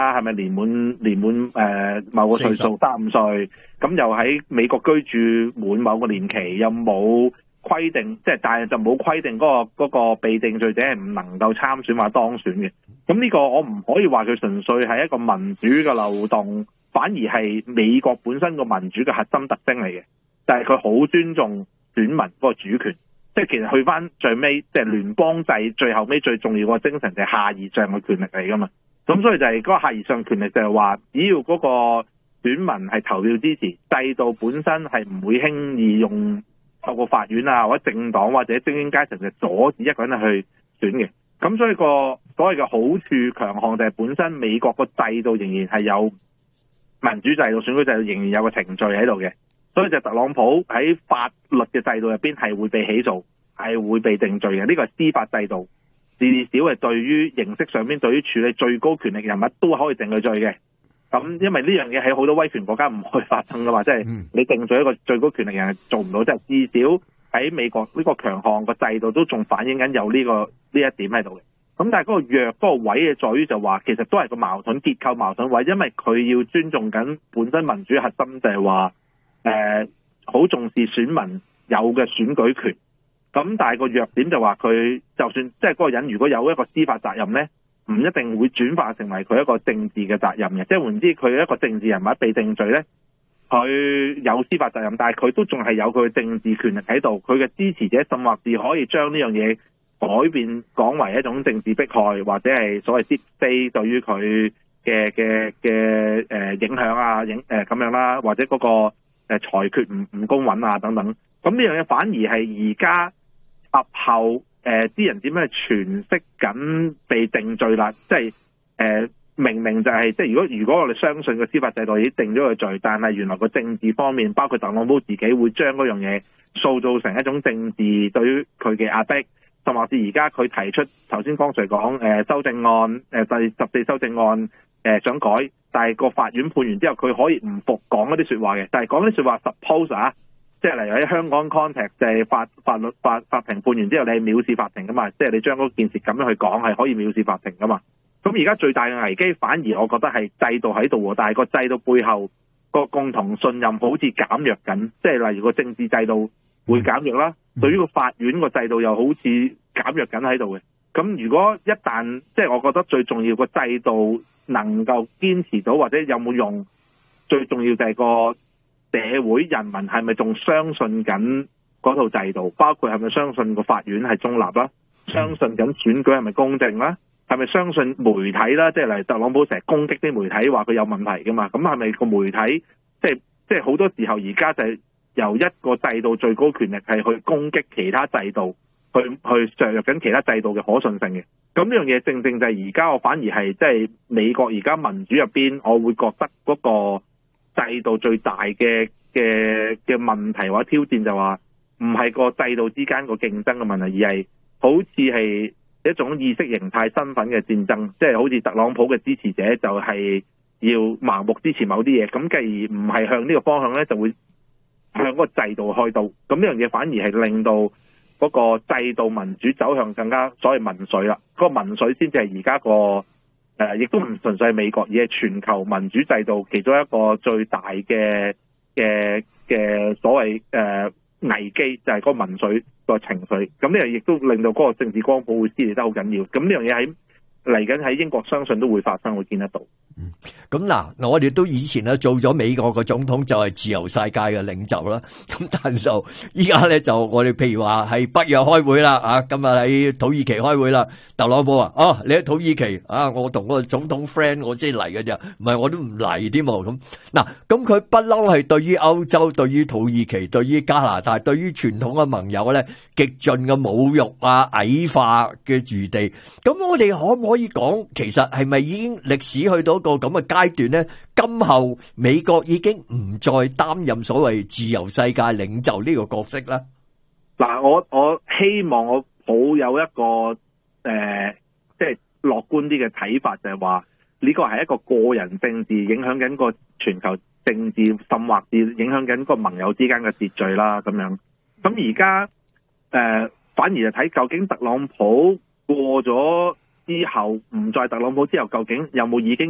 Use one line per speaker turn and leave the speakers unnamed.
係咪年滿某個歲數35歲，咁又喺美國居住滿某個年期，又冇規定，即係但係就冇規定嗰個被定罪者係唔能夠參選或當選嘅。咁呢個我唔可以話佢純粹係一個民主嘅漏洞，反而係美國本身個民主嘅核心特徵嚟嘅，就係佢好尊重選民嗰個主權。即係其實去翻最尾，即係聯邦制最後尾最重要個精神就係下而上嘅權力嚟噶嘛。咁所以就係嗰個下而上權力就係話，只要嗰個選民係投票支持，制度本身係唔會輕易用透過法院啊或者政黨或者精英階層就阻止一個人去選嘅。咁所以個所謂嘅好處強項就係本身美國個制度仍然係有民主制度、選舉制度仍然有個程序喺度嘅。所以就特朗普喺法律嘅制度入邊係會被起訴，係會被定罪嘅。呢個係司法制度，至少係對於形式上邊對於處理最高權力人物都可以定佢罪嘅。咁因為呢樣嘢喺好多威權國家唔可以發生噶嘛，即係你定罪一個最高權力人係做唔到，即係至少喺美國呢個強項個制度都仲反映緊有呢一點喺度嘅。咁但係嗰個弱嗰個位嘅在於就話，其實都係個矛盾結構矛盾位，因為佢要尊重緊本身民主核心就係話。好重視選民有嘅選舉權，咁但係個弱點就話佢就算即係嗰個人如果有一個司法責任呢，唔一定會轉化成為佢一個政治嘅責任嘅，即係換言之，佢一個政治人物被定罪呢，佢有司法責任，但係佢都仲係有佢嘅政治權力喺度，佢嘅支持者甚或是可以將呢樣嘢改變講為一種政治迫害，或者係所謂 deep state 對於佢嘅影響啊咁樣啦，或者嗰個裁決唔公允啊等等，咁呢樣嘢反而係而家及後啲人點樣去詮釋緊被定罪啦？即係明明就係即係如果我哋相信個司法制度已經定咗佢罪，但係原來個政治方面，包括特朗普自己會將嗰樣嘢塑造成一種政治對於佢嘅壓迫，甚或是而家佢提出頭先剛才講修正案第14修正案想改。但係個法院判完之後，佢可以唔服講一啲說話嘅，但係講啲說話 suppose 啊，即係例如喺香港 context 就係法庭判完之後，你係藐視法庭噶嘛，即係你將嗰件事咁樣去講係可以藐視法庭噶嘛。咁而家最大嘅危機反而我覺得係制度喺度，但係個制度背後個共同信任好似減弱緊，即係例如個政治制度會減弱啦，對於個法院個制度又好似減弱緊喺度嘅。咁如果一旦即係我覺得最重要個制度能夠堅持到或者有冇用，最重要就係個社會人民係咪仲相信緊嗰套制度，包括係咪相信個法院係中立啦，相信緊選舉係咪公正啦，係咪相信媒體啦，即係例如特朗普成日攻擊啲媒體話佢有問題噶嘛，咁係咪個媒體即係好多時候而家就係由一個制度最高權力係去攻擊其他制度，去削弱緊其他制度嘅可信性嘅。咁呢樣嘢正正就係而家我反而係即係美國而家民主入邊，我會覺得嗰個制度最大嘅問題或者挑戰就話唔係個制度之間個競爭嘅問題，而係好似係一種意識形態身份嘅戰爭，即係好似特朗普嘅支持者就係要盲目支持某啲嘢，咁繼而唔係向呢個方向呢，就會向嗰個制度開刀。咁呢樣嘢反而係令到嗰個制度民主走向更加所謂民粹啦，嗰個民粹先至係而家個亦都唔純粹係美國，而係全球民主制度其中一個最大嘅所謂危機，就係嗰個民粹個情緒。咁呢樣亦都令到嗰個政治光譜會撕裂得好緊要。咁呢樣嘢喺嚟緊喺英國相信都會發生，會見得到。
咁嗱，我哋都以前咧做咗美國個總統就係自由世界嘅領袖啦。咁但係就依家咧就我哋譬如話喺北約開會啦，啊，今日喺土耳其開會啦。特朗普話：哦，你喺土耳其啊，我同個總統 friend 我先嚟嘅啫，唔係我都唔嚟添喎。咁嗱，咁佢不嬲係對於歐洲、對於土耳其、對於加拿大、對於傳統嘅盟友咧，極盡嘅侮辱啊、矮化嘅餘地。咁我哋可唔可以講，其實係咪已經歷史去到一個咁嘅階段咧？今後美國已經唔再擔任所謂自由世界領袖呢個角色啦。
嗱，我希望我抱有一個即係樂觀啲嘅睇法，就係話呢個係一個個人政治影響緊個全球政治，甚或是影響緊個盟友之間嘅秩序啦。咁樣咁而家反而就睇究竟特朗普過咗之後，唔再特朗普之後，究竟有冇已經